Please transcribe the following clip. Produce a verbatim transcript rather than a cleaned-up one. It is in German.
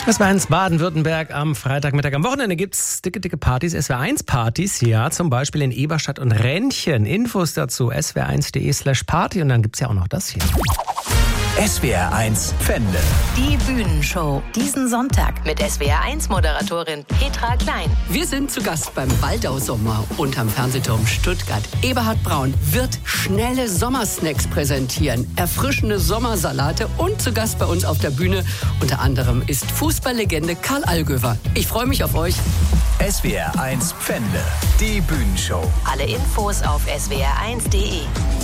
S W R eins Baden-Württemberg am Freitagmittag. Am Wochenende gibt's dicke, dicke Partys, S W R eins Partys, ja, zum Beispiel in Eberstadt und Rentchen. Infos dazu s w r eins punkt d e slash party und dann gibt's ja auch noch das hier. S W R eins Pfände. Die Bühnenshow. Diesen Sonntag mit S W R eins Moderatorin Petra Klein. Wir sind zu Gast beim Waldau-Sommer unterm Fernsehturm Stuttgart. Eberhard Braun wird schnelle Sommersnacks präsentieren, erfrischende Sommersalate und zu Gast bei uns auf der Bühne unter anderem ist Fußballlegende Karl Allgöwer. Ich freue mich auf euch. S W R eins Pfände. Die Bühnenshow. Alle Infos auf s w r eins punkt d e.